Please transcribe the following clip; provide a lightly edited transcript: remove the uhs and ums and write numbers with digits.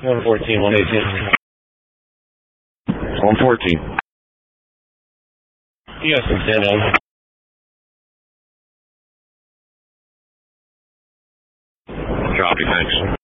114, 118. 114. You got some stand on. Copy, thanks.